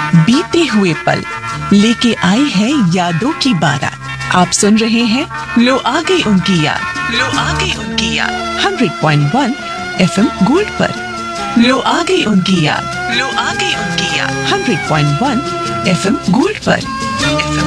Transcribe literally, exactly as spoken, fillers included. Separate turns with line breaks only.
बीते हुए पल लेके आई है यादों की बारात। आप सुन रहे हैं लो आ गई उनकी याद, लो आ गई उनकी याद hundred point one FM gold पर। लो आ गई उनकी याद, लो आ गई उनकी याद hundred point one FM gold पर।